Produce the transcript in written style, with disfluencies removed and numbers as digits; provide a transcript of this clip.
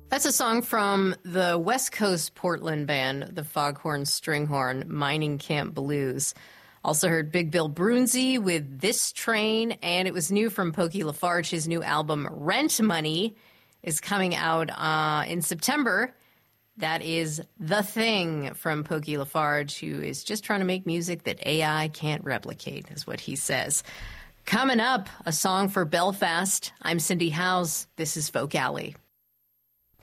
That's a song from the West Coast Portland band, the Foghorn Stringhorn, Mining Camp Blues. Also heard Big Bill Broonzy with This Train, and it was new from Pokey LaFarge. His new album, Rent Money, is coming out in September. That is The Thing from Pokey LaFarge, who is just trying to make music that AI can't replicate, is what he says. Coming up, a song for Belfast. I'm Cindy Howes. This is Folk Alley.